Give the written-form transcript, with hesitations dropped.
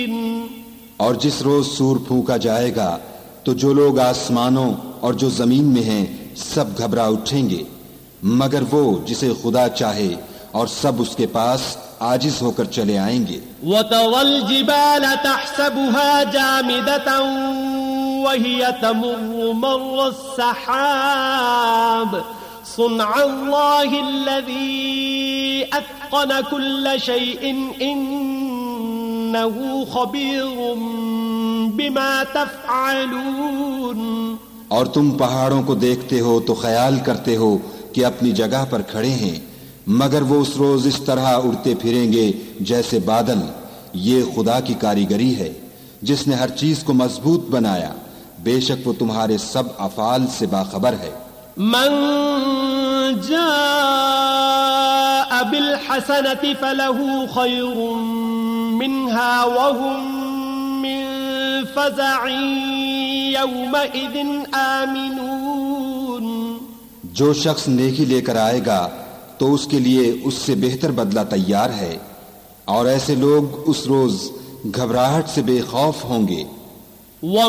اور جس روز سور پھونکا جائے گا تو جو لوگ آسمانوں اور جو زمین میں ہیں سب گھبرا اٹھیں گے مگر وہ جسے خدا چاہے اور سب اس کے پاس عاجز ہو کر چلے آئیں گے. وَتَرَى الْجِبَالَ تَحْسَبُهَا جَامِدَةً وَهِيَ تَمُرُّ مَرَّ السَّحَابِ صُنْعَ اللَّهِ الَّذِي أَتْقَنَ كُلَّ شَيْءٍ إِنَّهُ خَبِيرٌ بِمَا تَفْعَلُونَ. اور تم پہاڑوں کو دیکھتے ہو تو خیال کرتے ہو کہ اپنی جگہ پر کھڑے ہیں مگر وہ اس روز اس طرح اڑتے پھریں گے جیسے بادل. یہ خدا کی کاریگری ہے جس نے ہر چیز کو مضبوط بنایا. بے شک وہ تمہارے سب افعال سے باخبر ہے. من جاء بالحسنة فله خير منها وهم من فزع يومئذ آمنون. جو شخص نیکی لے کر آئے گا تو اس کے لیے اس سے بہتر بدلہ تیار ہے اور ایسے لوگ اس روز گھبراہٹ سے بے خوف ہوں گے.